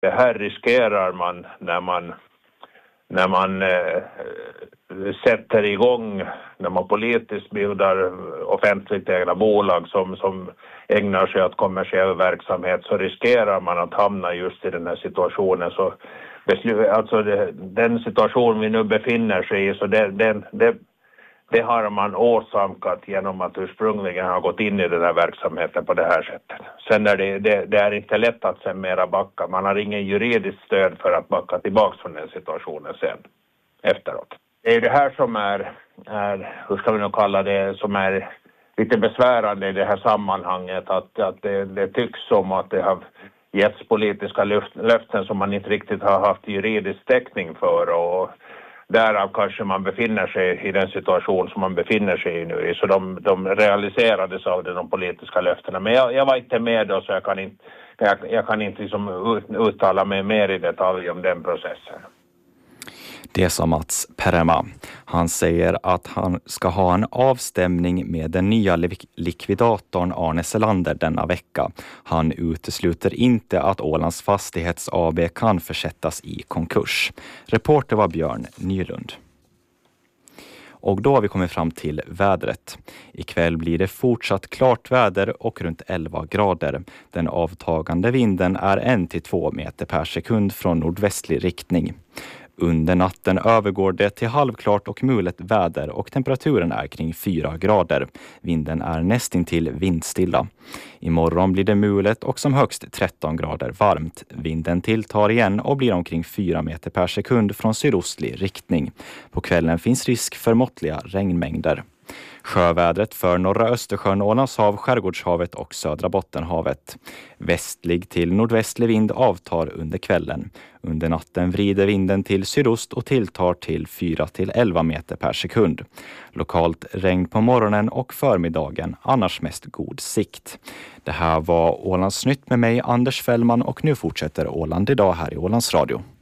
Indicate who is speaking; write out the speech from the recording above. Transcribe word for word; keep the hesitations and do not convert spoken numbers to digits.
Speaker 1: det här riskerar man när man när man eh, sätter igång, när man politiskt bildar offentligt ägda bolag som, som ägnar sig åt kommersiell verksamhet, så riskerar man att hamna just i den här situationen. Så alltså det, den situation vi nu befinner sig i, så det, det, det, det har man åsamkat genom att ursprungligen ha gått in i den här verksamheten på det här sättet. Sen är det, det, det är inte lätt att sen mera backa. Man har ingen juridiskt stöd för att backa tillbaka från den situationen sen efteråt. Det är det här som är, är hur ska vi nu kalla det, som är lite besvärande i det här sammanhanget. Att, att det, det tycks som att det har getts politiska löften som man inte riktigt har haft juridisk täckning för, och därav kanske man befinner sig i den situation som man befinner sig i nu. Så de, de realiserades av de politiska löftena. Men jag, jag var inte med då, så jag kan inte, jag, jag kan inte liksom ut, uttala mig mer i detalj om den processen.
Speaker 2: Det sa Mats Perema. Han säger att han ska ha en avstämning med den nya likvidatorn Arne Selander denna vecka. Han utesluter inte att Ålands Fastighets A B kan försättas i konkurs. Reporter var Björn Nylund. Och då har vi kommit fram till vädret. Ikväll blir det fortsatt klart väder och runt elva grader. Den avtagande vinden är en till två meter per sekund från nordvästlig riktning. Under natten övergår det till halvklart och mulet väder och temperaturen är kring fyra grader. Vinden är nästintill vindstilla. Imorgon blir det mulet och som högst tretton grader varmt. Vinden tilltar igen och blir omkring fyra meter per sekund från sydostlig riktning. På kvällen finns risk för måttliga regnmängder. Sjövädret för norra Östersjön, Ålandshav, Skärgårdshavet och södra Bottenhavet. Västlig till nordvästlig vind avtar under kvällen. Under natten vrider vinden till sydost och tilltar till fyra till elva meter per sekund. Lokalt regn på morgonen och förmiddagen, annars mest god sikt. Det här var Ålands Nytt med mig, Anders Fällman, och nu fortsätter Åland idag här i Ålands Radio.